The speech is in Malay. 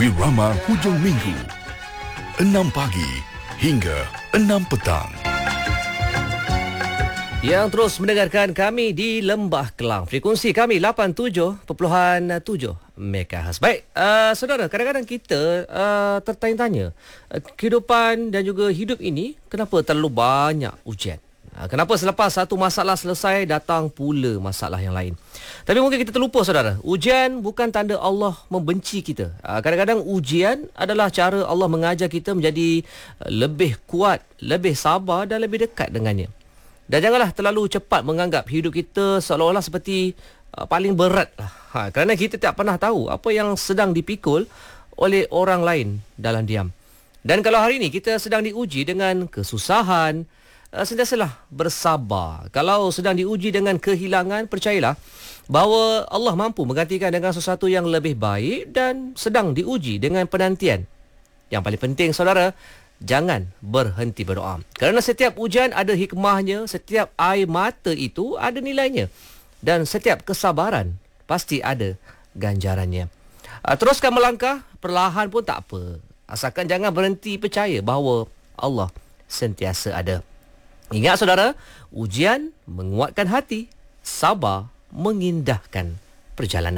Wirama hujung minggu 6 pagi hingga 6 petang. Yang terus mendengarkan kami di Lembah Kelang. Frekuensi kami 87.7 MHz. Baik, saudara, kadang-kadang kita tertanya-tanya kehidupan dan juga hidup ini kenapa terlalu banyak ujian? Kenapa selepas satu masalah selesai datang pula masalah yang lain? Tapi mungkin kita terlupa, saudara, ujian bukan tanda Allah membenci kita. Kadang-kadang ujian adalah cara Allah mengajar kita menjadi lebih kuat, lebih sabar dan lebih dekat dengannya. Dan janganlah terlalu cepat menganggap hidup kita seolah-olah seperti paling berat lah. Kerana kita tak pernah tahu apa yang sedang dipikul oleh orang lain dalam diam. Dan kalau hari ini kita sedang diuji dengan kesusahan, sentiasalah bersabar. Kalau sedang diuji dengan kehilangan, percayalah bahawa Allah mampu menggantikan dengan sesuatu yang lebih baik. Dan sedang diuji dengan penantian. Yang paling penting, saudara, jangan berhenti berdoa. Kerana setiap ujian ada hikmahnya, setiap air mata itu ada nilainya. Dan setiap kesabaran pasti ada ganjarannya. Teruskan melangkah, perlahan pun tak apa. Asalkan jangan berhenti percaya bahawa Allah sentiasa ada. Ingat, saudara, ujian menguatkan hati, sabar mengindahkan perjalanan.